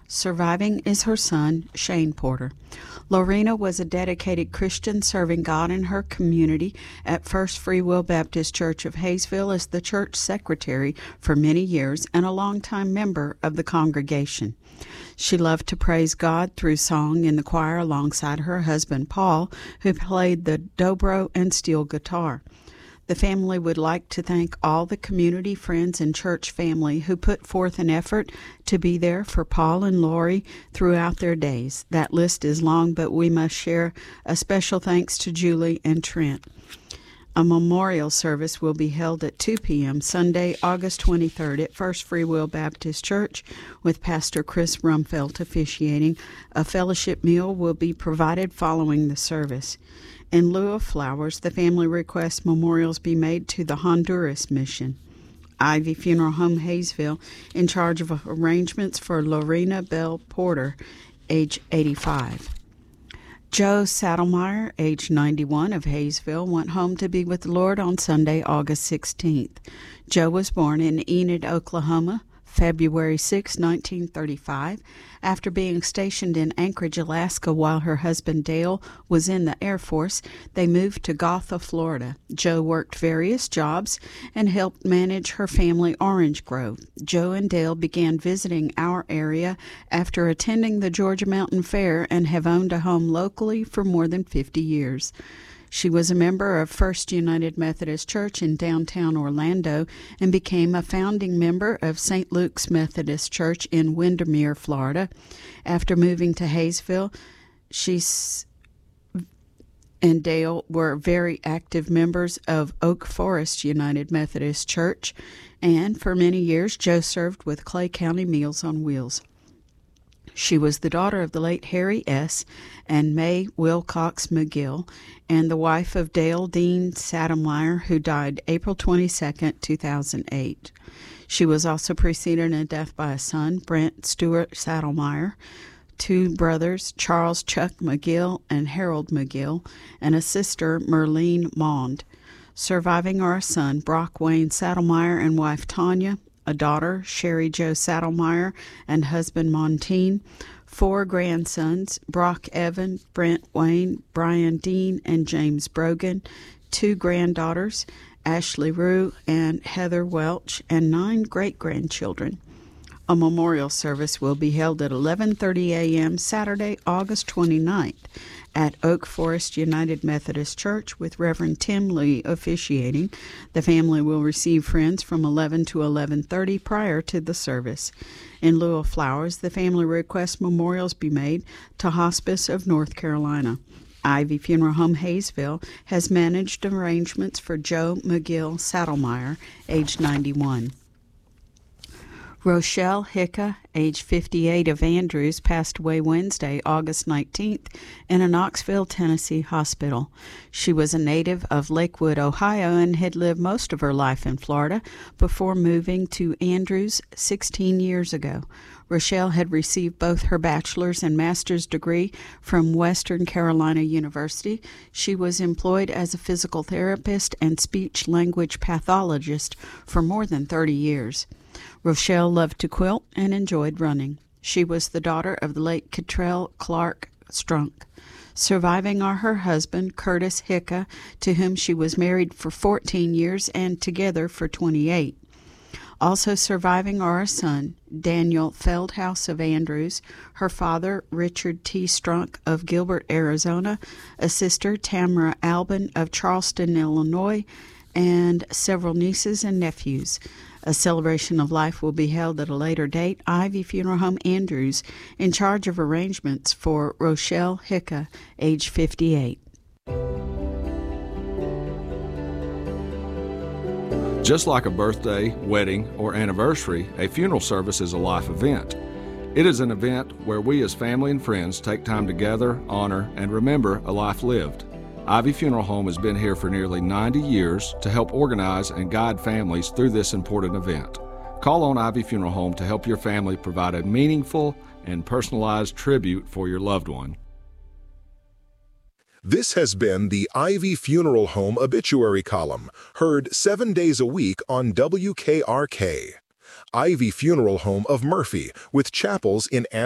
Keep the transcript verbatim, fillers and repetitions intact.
Surviving is her son, Shane Porter. Lorena was a dedicated Christian serving God in her community at First Free Will Baptist Church of Hayesville as the church secretary for many years and a longtime member of the congregation. She loved to praise God through song in the choir alongside her husband, Paul, who played the dobro and steel guitar. The family would like to thank all the community, friends, and church family who put forth an effort to be there for Paul and Lori throughout their days. That list is long, but we must share a special thanks to Julie and Trent. A memorial service will be held at two p.m. Sunday, August twenty-third at First Free Will Baptist Church with Pastor Chris Rumfelt officiating. A fellowship meal will be provided following the service. In lieu of flowers, the family requests memorials be made to the Honduras mission. Ivy Funeral Home Hayesville, in charge of arrangements for Lorena Bell Porter, age eighty-five. Joe Saddlemeyer, age ninety-one, of Hayesville, went home to be with the Lord on Sunday, August sixteenth. Joe was born in Enid, Oklahoma, February sixth, nineteen thirty-five. After being stationed in Anchorage, Alaska, while her husband Dale was in the Air Force, they moved to Gotha, Florida. Joe worked various jobs and helped manage her family orange grove. Joe and Dale began visiting our area after attending the Georgia Mountain Fair and have owned a home locally for more than fifty years. She was a member of First United Methodist Church in downtown Orlando and became a founding member of Saint Luke's Methodist Church in Windermere, Florida. After moving to Hayesville, she and Dale were very active members of Oak Forest United Methodist Church, and for many years Joe served with Clay County Meals on Wheels. She was the daughter of the late Harry S. and May Wilcox McGill, and the wife of Dale Dean Saddlemeyer, who died April twenty-second, two thousand eight. She was also preceded in death by a son, Brent Stewart Saddlemeyer, two brothers, Charles Chuck McGill and Harold McGill, and a sister, Merlene Mond. Surviving are a son, Brock Wayne Saddlemeyer, and wife Tanya, a daughter, Sherry Jo Saddlemeyer, and husband Montine, four grandsons, Brock Evan, Brent Wayne, Brian Dean, and James Brogan, two granddaughters, Ashley Rue and Heather Welch, and nine great-grandchildren. A memorial service will be held at eleven thirty a.m. Saturday, August twenty-ninth at Oak Forest United Methodist Church with Reverend Tim Lee officiating. The family will receive friends from eleven to eleven thirty prior to the service. In lieu of flowers, the family requests memorials be made to Hospice of North Carolina. Ivy Funeral Home Hayesville has managed arrangements for Joe McGill Saddlemeyer, age ninety-one. Rochelle Hicka, age fifty-eight, of Andrews, passed away Wednesday, August nineteenth, in a Knoxville, Tennessee hospital. She was a native of Lakewood, Ohio, and had lived most of her life in Florida before moving to Andrews sixteen years ago. Rochelle had received both her bachelor's and master's degree from Western Carolina University. She was employed as a physical therapist and speech-language pathologist for more than thirty years. Rochelle loved to quilt and enjoyed running. She was the daughter of the late Cottrell Clark Strunk. Surviving are her husband, Curtis Hicka, to whom she was married for fourteen years and together for twenty-eight. Also surviving are a son, Daniel Feldhouse of Andrews, her father, Richard T. Strunk of Gilbert, Arizona, a sister, Tamara Albin of Charleston, Illinois, and several nieces and nephews. A celebration of life will be held at a later date. Ivy Funeral Home Andrews, in charge of arrangements for Rochelle Hicka, age fifty-eight. Just like a birthday, wedding, or anniversary, a funeral service is a life event. It is an event where we as family and friends take time to gather, honor, and remember a life lived. Ivy Funeral Home has been here for nearly ninety years to help organize and guide families through this important event. Call on Ivy Funeral Home to help your family provide a meaningful and personalized tribute for your loved one. This has been the Ivy Funeral Home Obituary Column, heard seven days a week on W K R K. Ivy Funeral Home of Murphy, with chapels in